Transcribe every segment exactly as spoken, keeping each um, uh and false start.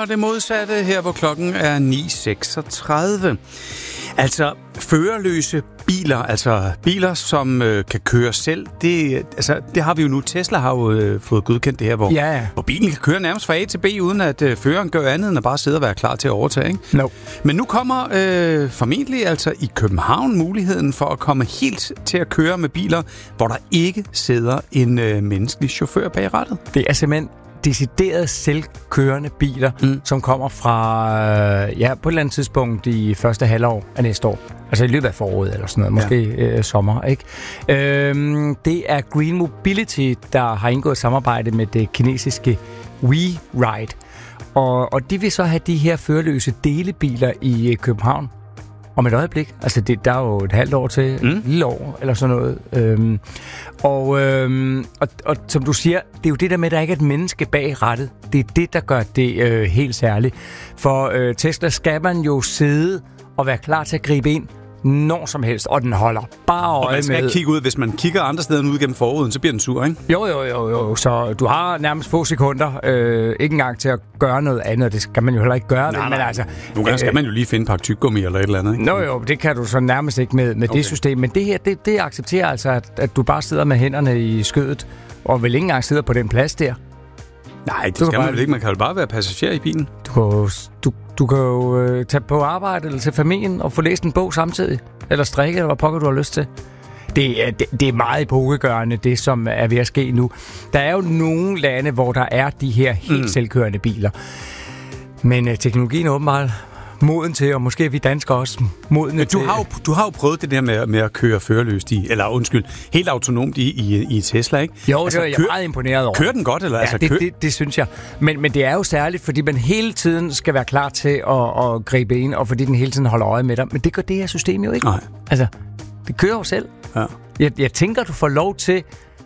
gør det modsatte her, hvor klokken er ni seksogtredive. Altså, førerløse biler, altså biler, som øh, kan køre selv, det, altså, det har vi jo nu. Tesla har jo øh, fået godkendt det her, hvor, ja. hvor bilen kan køre nærmest fra A til B, uden at øh, føreren gør andet end at bare sidde og være klar til at overtage. Ikke? No. Men nu kommer øh, formentlig altså i København muligheden for at komme helt til at køre med biler, hvor der ikke sidder en øh, menneskelig chauffør bag rattet. Det er simpelthen deciderede selvkørende biler, mm. som kommer fra, øh, ja, på et eller andet tidspunkt i første halvår af næste år. Altså i løbet af foråret eller sådan noget, måske ja. øh, sommer, ikke? Øhm, det er Green Mobility, der har indgået samarbejde med det kinesiske WeRide. Og, og de vil så have de her førerløse delebiler i København om et øjeblik. Altså, det, der er jo et halvt år til, mm. et lille år, eller sådan noget. Øhm, og, øhm, og, og som du siger, det er jo det der med, at der ikke er et menneske bag rattet. Det er det, der gør det øh, helt særligt. For øh, Tesla skal man jo sidde og være klar til at gribe ind, når som helst, og den holder bare øje med. Og man skal med. ikke kigge ud. Hvis man kigger andre steder ud gennem forruden, så bliver den sur, ikke? Jo, jo, jo, jo. Så du har nærmest få sekunder, øh, ikke engang til at gøre noget andet. Det skal man jo heller ikke gøre. Nej, men nej. altså, nogle gange skal øh, man jo lige finde et par tyggegummi eller et eller andet, ikke? Nå jo, det kan du så nærmest ikke med, med okay. det system. Men det her, det, det accepterer altså, at, at du bare sidder med hænderne i skødet, og vel ikke engang sidder på den plads der. Nej, det du skal man bare... ikke. Man kan jo bare være passager i bilen. Du kan, du, du kan jo øh, tage på arbejde eller til familien og få læst en bog samtidig. Eller strikke, eller hvad pokker du har lyst til. Det er, det, det er meget epokegørende, det som er ved at ske nu. Der er jo nogle lande, hvor der er de her helt mm. selvkørende biler. Men øh, teknologien er åbenbart moden til, og måske er vi danskere også modne til. Du har jo, du har jo prøvet det der med, med at køre førerløst i, eller undskyld, helt autonomt i, i, i Tesla, ikke? Jo, altså, det er jeg kør, meget imponeret over. Kører den godt, eller? Ja, altså, det, kør... det, det synes jeg. Men, men det er jo særligt, fordi man hele tiden skal være klar til at, at gribe ind, og fordi den hele tiden holder øje med dig. Men det gør det her system jo ikke. Nej. Altså, det kører jo selv. Ja. Jeg, jeg tænker, du får lov til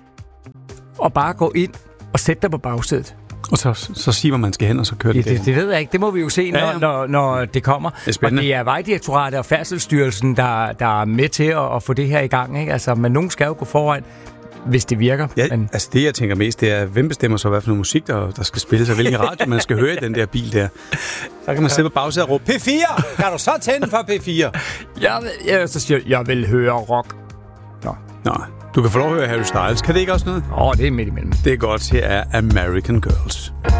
at bare gå ind og sætte dig på bagsædet. Og så, så sige, hvor man skal hen, og så kører det. Ja, det, det ved jeg ikke. Det må vi jo se, når, ja, ja. når, når det kommer. Det er og det er Vejdirektoratet og Færdselsstyrelsen, der, der er med til at, at få det her i gang. Ikke? Altså, men nogen skal jo gå foran, hvis det virker. Ja, men... altså det, jeg tænker mest, det er, hvem bestemmer så, hvad for noget musik, der, der skal spilles, og hvilken radio man skal høre i den der bil der. Så kan man sidde på bagsædet og råbe, P fire! Kan du så tænde for P fire? Jeg vil, jeg, så siger, jeg vil høre rock. Nå. Nå, du kan få lov at høre Harry Styles. Kan det ikke også noget? Åh, oh, det er midt imellem. Det er godt. Her er American Girls.